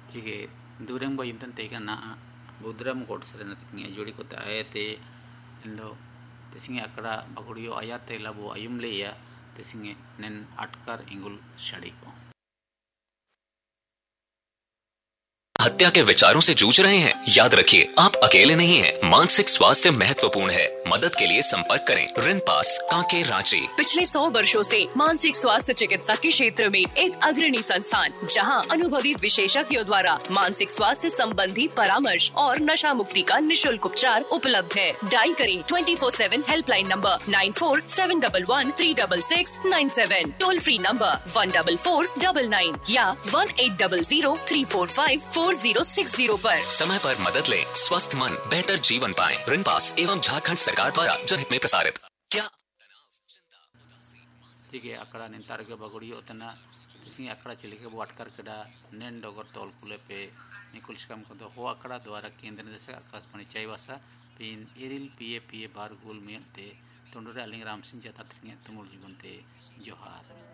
ठीक है दूरंग बो यमतन तेगा ना बुद्रम कोट सरे ना तिंगे जोड़ी को ताए ते इंदो तिसिंगे अकड़ा बगुड़ियो आया ते लबो अयुम ले या तिसिंगे नेन अटकर इंगुल शड़ी को। हत्या के विचारों से जूझ रहे हैं? याद रखिए आप अकेले नहीं हैं। मानसिक स्वास्थ्य महत्वपूर्ण है। मदद के लिए संपर्क करें रिनपास कांके रांची। पिछले 100 वर्षों से मानसिक स्वास्थ्य चिकित्सा के क्षेत्र में एक अग्रणी संस्थान, जहां अनुभवी विशेषज्ञों द्वारा मानसिक स्वास्थ्य संबंधी परामर्श और नशा मुक्ति का निःशुल्क उपचार उपलब्ध है। डायल करें 24/7 helpline number 9471136697, toll free number 14499 या 18003454 पर। समय पर मदद लें, स्वस्थ मन बेहतर जीवन पाएं। रिनपास एवं झारखंड सरकार द्वारा जनहित में प्रसारित। क्या ठीक है अकड़ा निंतार के बगुड़ी उतना तिसिंगे अकड़ा चिले के वो अटकर केड़ा नेन डोगर तोल कुले पे निकुल शिकम को हो अकड़ा द्वारा केंद्र निदेशक आकाशवाणी चाइवासा पिन एरिल पीए बार गुल में ते तोंडरे अलिंग राम सिंह जाता तिंगे तुमुल जीवन ते जोहार।